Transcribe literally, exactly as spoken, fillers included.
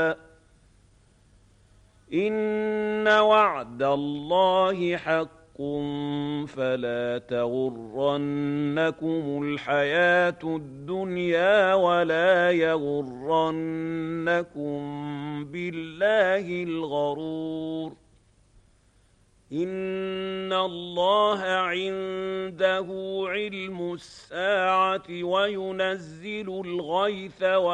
إن وعد الله حق فلا تغرنكم الحياة الدنيا ولا يغرنكم بالله الغرور إن الله عنده علم الساعة وينزل الغيث